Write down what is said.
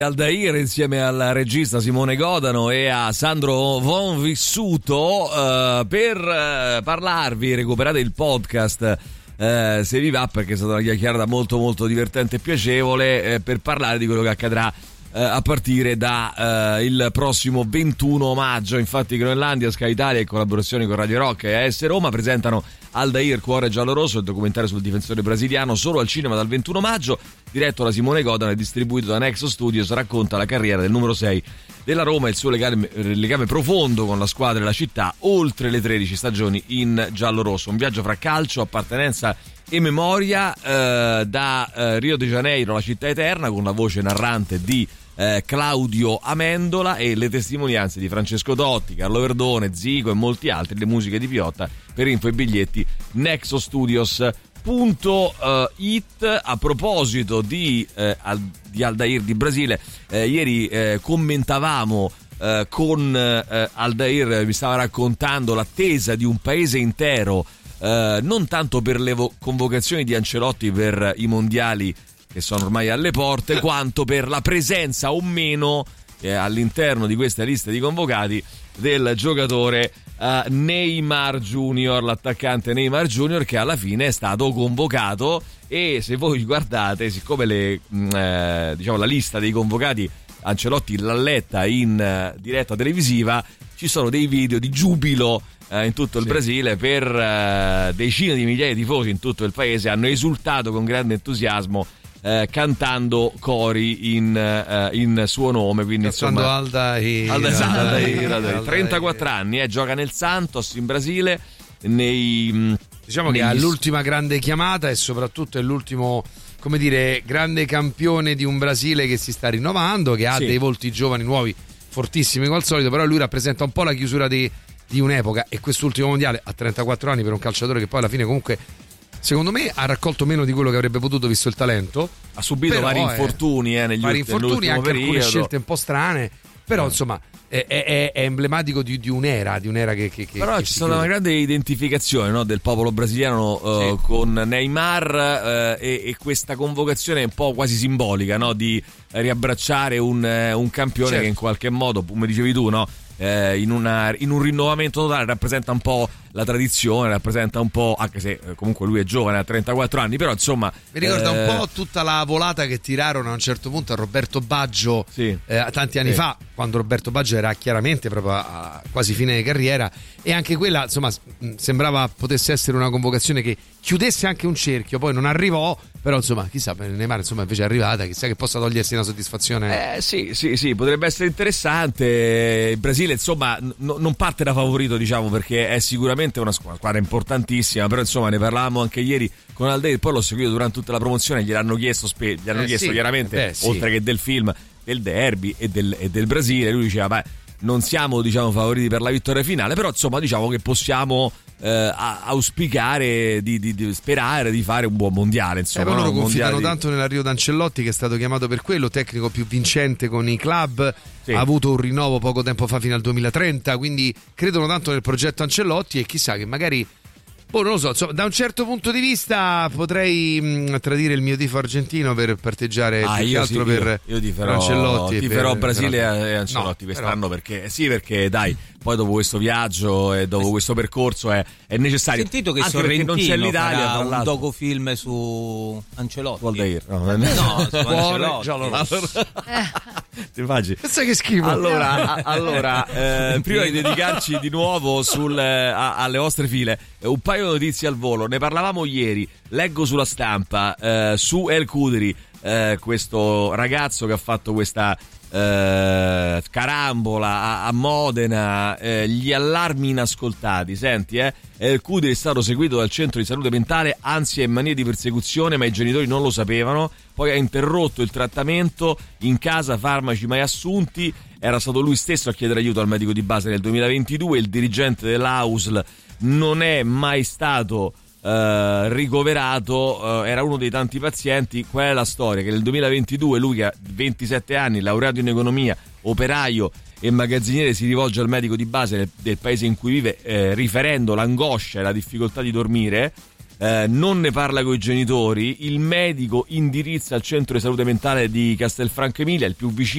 Aldair insieme al regista Simone Godano e a Sandro Vonvissuto per parlarvi. Recuperate il podcast se vi va, perché è stata una chiacchierata molto molto divertente e piacevole, per parlare di quello che accadrà a partire da il prossimo 21 maggio. Infatti Groenlandia, Sky Italia in collaborazione con Radio Rock e AS Roma presentano Aldair Cuore giallorosso, il documentario sul difensore brasiliano, solo al cinema dal 21 maggio, diretto da Simone Godano e distribuito da Nexo Studios. Racconta la carriera del numero 6 della Roma e il suo legame profondo con la squadra e la città oltre le 13 stagioni in giallorosso. Un viaggio fra calcio, appartenenza e memoria da Rio de Janeiro, la città eterna, con la voce narrante di Claudio Amendola e le testimonianze di Francesco Totti, Carlo Verdone, Zico e molti altri, le musiche di Piotta. Per info e biglietti nexostudios.it. A proposito di Aldair di Brasile, ieri commentavamo con Aldair, mi stava raccontando l'attesa di un paese intero, non tanto per le convocazioni di Ancelotti per i mondiali che sono ormai alle porte, quanto per la presenza o meno all'interno di questa lista di convocati del giocatore Neymar Junior, l'attaccante Neymar Junior, che alla fine è stato convocato. E se voi guardate, siccome diciamo la lista dei convocati Ancelotti l'ha letta in diretta televisiva, ci sono dei video di giubilo in tutto il Brasile, per decine di migliaia di tifosi in tutto il paese hanno esultato con grande entusiasmo cantando cori in suo nome. Quindi insomma Aldair, 34 anni, gioca nel Santos in Brasile, diciamo che è l'ultima grande chiamata e soprattutto è l'ultimo, come dire, grande campione di un Brasile che si sta rinnovando, che ha dei volti giovani nuovi fortissimi come al solito, però lui rappresenta un po' la chiusura di un'epoca, e quest'ultimo mondiale a 34 anni per un calciatore che poi alla fine comunque secondo me ha raccolto meno di quello che avrebbe potuto visto il talento. Ha subito vari infortuni nell'ultimo anche periodo, alcune scelte un po' strane, però insomma è emblematico di un'era che però ci sono una grande identificazione, no, del popolo brasiliano con Neymar, e questa convocazione è un po' quasi simbolica, no, di riabbracciare un campione che in qualche modo, come dicevi tu, no, in un rinnovamento totale rappresenta un po' la tradizione, rappresenta un po', anche se comunque lui è giovane, ha 34 anni, però insomma mi ricorda un po' tutta la volata che tirarono a un certo punto a Roberto Baggio tanti anni fa, quando Roberto Baggio era chiaramente proprio a quasi fine di carriera, e anche quella insomma sembrava potesse essere una convocazione che chiudesse anche un cerchio, poi non arrivò, però insomma chissà, per Neymar insomma invece è arrivata, chissà che possa togliersi una soddisfazione. Sì, potrebbe essere interessante. Il Brasile insomma non parte da favorito, diciamo, perché è sicuramente una squadra importantissima, però insomma ne parlavamo anche ieri con Aldair, poi l'ho seguito durante tutta la promozione, gliel'hanno chiesto chiaramente, oltre che del film, del derby e del Brasile, lui diceva non siamo, diciamo, favoriti per la vittoria finale, però insomma diciamo che possiamo auspicare di sperare di fare un buon mondiale, insomma. Loro confidano tanto nell'arrivo d'Ancelotti, che è stato chiamato per quello, tecnico più vincente con i club, ha avuto un rinnovo poco tempo fa fino al 2030, quindi credono tanto nel progetto Ancelotti, e chissà che magari non lo so, insomma, da un certo punto di vista potrei tradire il mio tifo argentino per parteggiare più che altro per Ancelotti. Tiferò Brasile e Ancelotti quest'anno, perché dai, poi dopo questo viaggio e dopo questo percorso è necessario. Ho sentito che Sorrentino non c'è l'Italia, farà un docufilm su Ancelotti. Aldair, su Ancelotti. Ti immagini? Pensa che schifo. Allora prima di dedicarci di nuovo alle vostre file, un paio di notizie al volo. Ne parlavamo ieri, leggo sulla stampa su El Kudri, questo ragazzo che ha fatto questa carambola a Modena, gli allarmi inascoltati. Senti, El Kudri è stato seguito dal centro di salute mentale, ansia e manie di persecuzione, ma i genitori non lo sapevano. Poi ha interrotto il trattamento in casa, farmaci mai assunti. Era stato lui stesso a chiedere aiuto al medico di base nel 2022. Il dirigente dell'AUSL non è mai stato ricoverato, era uno dei tanti pazienti. Qual è la storia? Che nel 2022 lui, che ha 27 anni, laureato in economia, operaio e magazziniere, si rivolge al medico di base del paese in cui vive, riferendo l'angoscia e la difficoltà di dormire. non ne parla con i genitori, il medico indirizza al centro di salute mentale di Castelfranco Emilia, il più vicino